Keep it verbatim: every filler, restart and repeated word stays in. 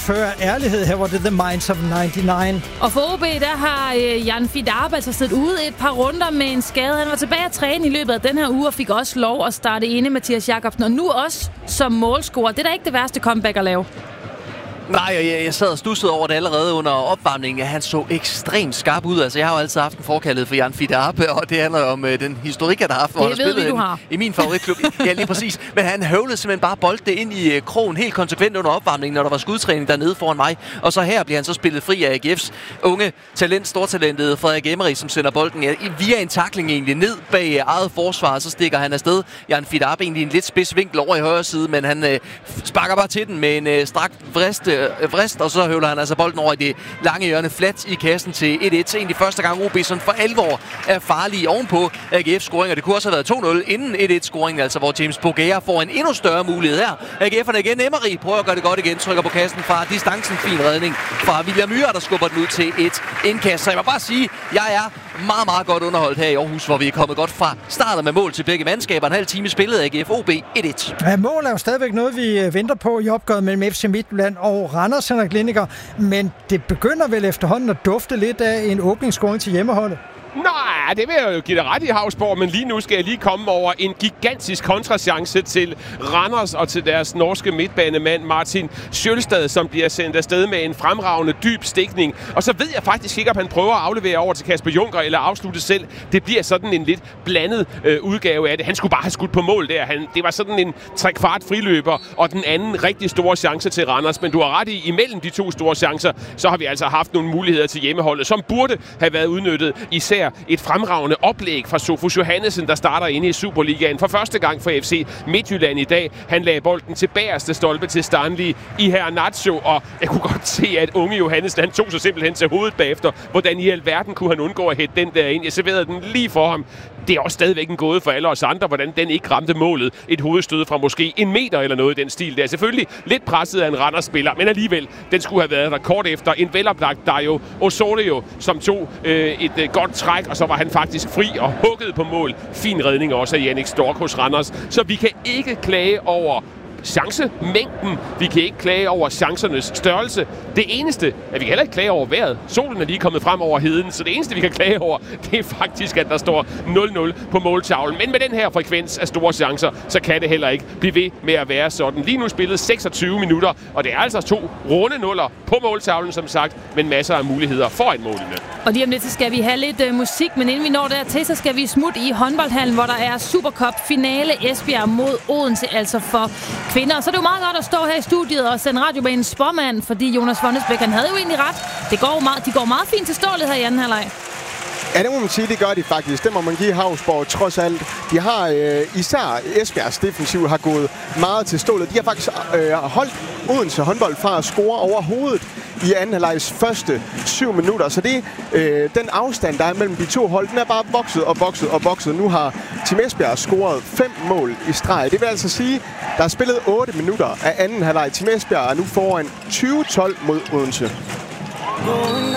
før ærlighed. Her var det The Minds of nioghalvfems. Og for O B, der har øh, Jan Fidab altså siddet ude et par runder med en skade. Han var tilbage at træne i løbet af den her uge og fik også lov at starte inde, Mathias Jakobsen. Og nu også som målscorer. Det er da ikke det værste comeback at lave. Nej, jeg, jeg sad og stussede over det allerede under opvarmningen. Han så ekstremt skarp ud. Altså, jeg har jo altid haft en forkærlighed for Jan Fidab, og det handler om øh, den historik, jeg har haft, hvor han har spillet vi, i, i min favoritklub. Ja, lige præcis. Men han høvlede simpelthen bare bolden ind i øh, krogen helt konsekvent under opvarmningen, når der var skudtræning dernede foran mig. Og så her bliver han så spillet fri af A G F's unge talent, stortalentet Frederik Emery, som sender bolden ja, via en tackling egentlig ned bag eget forsvar. Så stikker han afsted. Jan Fidab egentlig en lidt spids vinkel over i højre side, men han øh, sparker bare til den med en øh, strakt vrist vrist, og så høvler han altså bolden over i det lange hjørne flat i kassen til et et. Egentlig første gang O B sådan for alvor er farlige ovenpå A G F-scoringer. Det kunne også have været to nul inden et et-scoringen, altså hvor James Bougea får en endnu større mulighed her. A G F'erne igen. Emery prøver at gøre det godt igen, trykker på kassen fra distancen. Fin redning fra William Myhre, der skubber den ud til et indkast. Så jeg må bare sige, jeg er meget, meget godt underholdt her i Aarhus, hvor vi er kommet godt fra starten med mål til begge mandskaber. En halv time spillet A G F O B et et. Ja, mål er jo stadigvæk noget, vi venter på i opgøret mellem F C Midtjylland og Randers, Henrik Lindiger. Men det begynder vel efterhånden at dufte lidt af en åbningsscoring til hjemmeholdet. Nej, det vil jeg jo give dig ret i, Havsborg, men lige nu skal jeg lige komme over en gigantisk kontrachance til Randers og til deres norske midtbanemand Martin Sjølstad, som bliver sendt afsted med en fremragende dyb stikning. Og så ved jeg faktisk ikke, om han prøver at aflevere over til Kasper Junker eller afslutte selv. Det bliver sådan en lidt blandet øh, udgave af det. Han skulle bare have skudt på mål der. Han, det var sådan en trekvart friløber, og den anden rigtig store chance til Randers. Men du har ret i, imellem de to store chancer, så har vi altså haft nogle muligheder til hjemmeholdet, som burde have været udnyttet, især et fremragende oplæg fra Sofus Johannesen, der starter inde i Superligaen for første gang for F C Midtjylland i dag. Han lagde bolden til bagerste stolpe til Stanley i Hernacho, og jeg kunne godt se, at unge Johannesen, han tog sig simpelthen til hovedet bagefter. Hvordan i alverden kunne han undgå at hætte den der ind? Jeg serverede den lige for ham. Det er også stadigvæk en gåde for alle os andre, hvordan den ikke ramte målet. Et hovedstød fra måske en meter eller noget i den stil der. Selvfølgelig lidt presset af en Randers-spiller, men alligevel, den skulle have været der kort efter. En veloplagt Dario Osorio, som tog øh, et øh, godt træk, og så var han faktisk fri og hugget på mål. Fin redning også af Jannik Stork hos Randers. Så vi kan ikke klage over chancemængden. Vi kan ikke klage over chancernes størrelse. Det eneste, at vi kan heller ikke klage over vejret. Solen er lige kommet frem over heden, så det eneste, vi kan klage over, det er faktisk, at der står nul nul på måltavlen. Men med den her frekvens af store chancer, så kan det heller ikke blive ved med at være sådan. Lige nu spillet seksogtyve minutter, og det er altså to runde nuller på måltavlen, som sagt, men masser af muligheder foran målene. Og lige om lidt, så skal vi have lidt øh, musik, men inden vi når dertil, så skal vi smutte i håndboldhallen, hvor der er Supercup-finale Esbjerg mod Odense, altså for kvinder. Så er det jo meget godt at stå her i studiet og sende radiobanens spormand, fordi Jonas Fonnesbæk, han havde jo egentlig ret. Det går meget, de går meget fint til stålet her i anden halvleg. Ja, det må man sige, det gør de faktisk. Det må man give Havsborg trods alt. De har øh, især Esbjergs defensiv har gået meget til stålet. De har faktisk øh, holdt Odense håndbold fra at score over hovedet i anden halvlegs første syv minutter. Så det, øh, den afstand, der er mellem de to hold, den er bare vokset og vokset og vokset. Nu har Team Esbjerg scoret fem mål i streg. Det vil altså sige, der er spillet otte minutter af anden halvleg. Team Esbjerg er nu foran tyve tolv mod Odense.